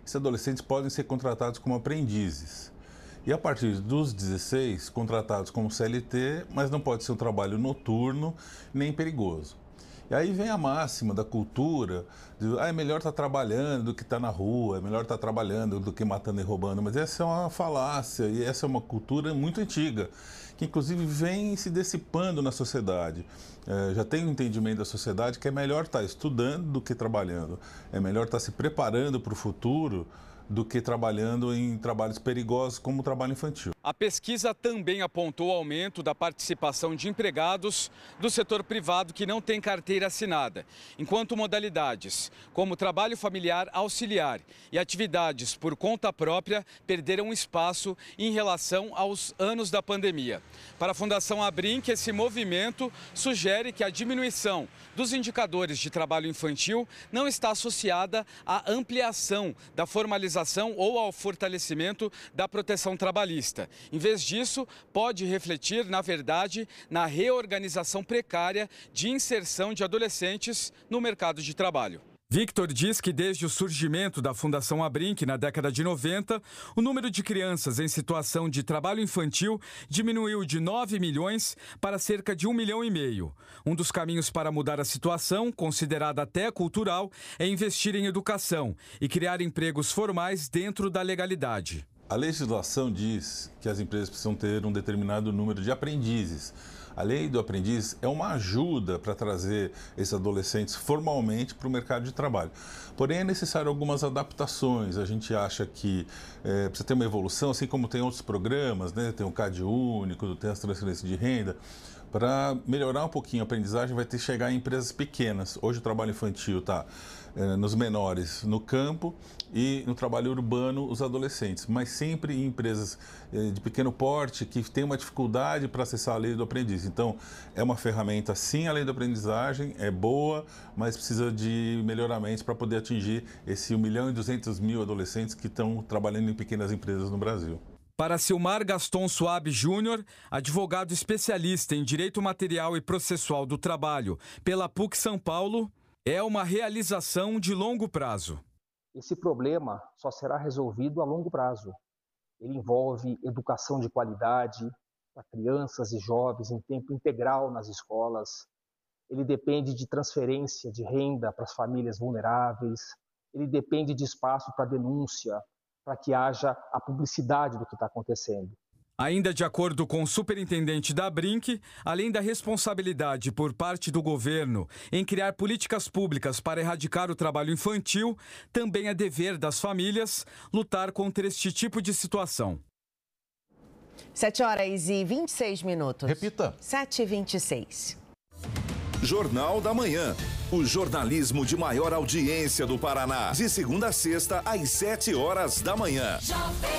esses adolescentes podem ser contratados como aprendizes. E a partir dos 16, contratados como CLT, mas não pode ser um trabalho noturno nem perigoso. E aí vem a máxima da cultura, de é melhor estar trabalhando do que estar na rua, é melhor estar trabalhando do que matando e roubando. Mas essa é uma falácia e essa é uma cultura muito antiga, que inclusive vem se dissipando na sociedade. Já tem um entendimento da sociedade que é melhor estar estudando do que trabalhando, é melhor estar se preparando para o futuro do que trabalhando em trabalhos perigosos como o trabalho infantil. A pesquisa também apontou o aumento da participação de empregados do setor privado que não tem carteira assinada, enquanto modalidades como trabalho familiar auxiliar e atividades por conta própria perderam espaço em relação aos anos da pandemia. Para a Fundação Abrinq, esse movimento sugere que a diminuição dos indicadores de trabalho infantil não está associada à ampliação da formalização ou ao fortalecimento da proteção trabalhista. Em vez disso, pode refletir, na verdade, na reorganização precária de inserção de adolescentes no mercado de trabalho. Victor diz que desde o surgimento da Fundação Abrinq na década de 90, o número de crianças em situação de trabalho infantil diminuiu de 9 milhões para cerca de 1,5 milhão. Um dos caminhos para mudar a situação, considerada até cultural, é investir em educação e criar empregos formais dentro da legalidade. A legislação diz que as empresas precisam ter um determinado número de aprendizes. A lei do aprendiz é uma ajuda para trazer esses adolescentes formalmente para o mercado de trabalho. Porém, é necessário algumas adaptações. A gente acha que precisa ter uma evolução, assim como tem outros programas, né? Tem o CAD único, tem as transferências de renda. Para melhorar um pouquinho a aprendizagem, vai ter que chegar em empresas pequenas. Hoje o trabalho infantil está nos menores no campo e no trabalho urbano os adolescentes, mas sempre em empresas de pequeno porte que têm uma dificuldade para acessar a lei do aprendiz. Então, é uma ferramenta, sim, a lei da aprendizagem é boa, mas precisa de melhoramentos para poder atingir esse 1.200.000 adolescentes que estão trabalhando em pequenas empresas no Brasil. Para Silmar Gaston Suabe Júnior, advogado especialista em Direito Material e Processual do Trabalho pela PUC São Paulo, é uma realização de longo prazo. Esse problema só será resolvido a longo prazo. Ele envolve educação de qualidade para crianças e jovens em tempo integral nas escolas. Ele depende de transferência de renda para as famílias vulneráveis. Ele depende de espaço para denúncia, para que haja a publicidade do que está acontecendo. Ainda de acordo com o superintendente da Abrinq, além da responsabilidade por parte do governo em criar políticas públicas para erradicar o trabalho infantil, também é dever das famílias lutar contra este tipo de situação. 7h26. Repita. 7h26. Jornal da Manhã. O jornalismo de maior audiência do Paraná. De segunda a sexta, às 7h da manhã.